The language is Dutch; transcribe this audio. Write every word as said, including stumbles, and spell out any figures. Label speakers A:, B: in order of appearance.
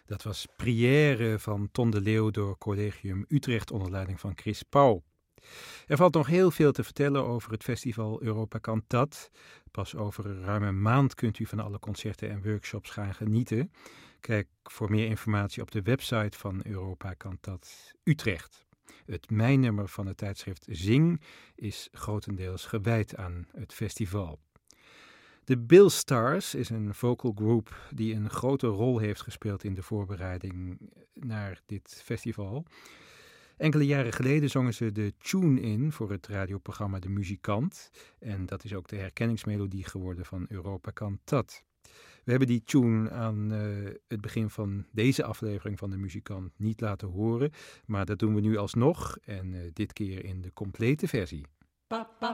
A: Dat was Prière van Ton de Leeuw door Collegium Utrecht onder leiding van Chris Pauw. Er valt nog heel veel te vertellen over het festival Europa Cantat. Pas over een ruime maand kunt u van alle concerten en workshops gaan genieten. Kijk voor meer informatie op de website van Europa Cantat Utrecht. Het mijnnummer van het tijdschrift Zing is grotendeels gewijd aan het festival. De Bill Stars is een vocal group die een grote rol heeft gespeeld in de voorbereiding naar dit festival. Enkele jaren geleden zongen ze de tune in voor het radioprogramma De Muzikant. En dat is ook de herkenningsmelodie geworden van Europa Cantat. We hebben die tune aan uh, het begin van deze aflevering van De Muzikant niet laten horen. Maar dat doen we nu alsnog en uh, dit keer in de complete versie. Pa, pa,